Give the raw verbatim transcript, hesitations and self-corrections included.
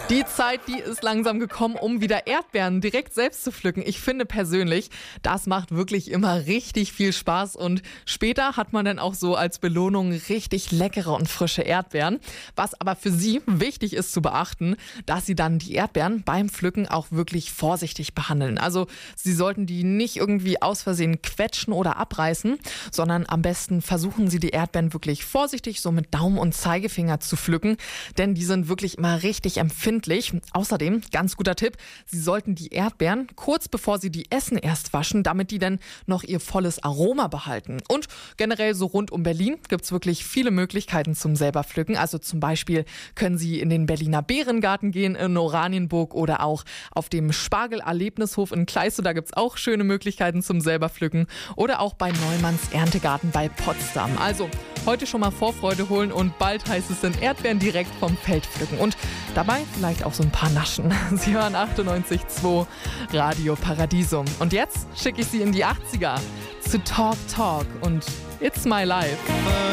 Die Zeit, die ist langsam gekommen, um wieder Erdbeeren direkt selbst zu pflücken. Ich finde persönlich, das macht wirklich immer richtig viel Spaß und später hat man dann auch so als Belohnung richtig leckere und frische Erdbeeren. Was aber für Sie wichtig ist zu beachten, dass Sie dann die Erdbeeren beim Pflücken auch wirklich vorsichtig behandeln. Also Sie sollten die nicht irgendwie aus Versehen quetschen oder abreißen, sondern am besten versuchen Sie die Erdbeeren wirklich vorsichtig so mit Daumen und Zeigefinger zu pflücken, denn die sind wirklich immer richtig empfindlich. Außerdem, ganz guter Tipp, Sie sollten die Erdbeeren kurz bevor Sie die essen erst waschen, damit die dann noch ihr volles Aroma behalten. Und generell so rund um Berlin gibt es wirklich viele Möglichkeiten zum selber pflücken. Also zum Beispiel können Sie in den Berliner Beerengarten gehen, in Oranienburg oder auch auf dem Spargel-Erlebnishof in Kleist. Da gibt es auch schöne Möglichkeiten zum selber pflücken. Oder auch bei Neumanns Erntegarten bei Potsdam. Also heute schon mal Vorfreude holen und bald heißt es dann Erdbeeren direkt vom Feld pflücken. Und dabei vielleicht auch so ein paar Naschen. Sie hören achtundneunzig Komma zwei Radio Paradiso. Und jetzt schicke ich Sie in die achtziger zu Talk Talk und It's My Life.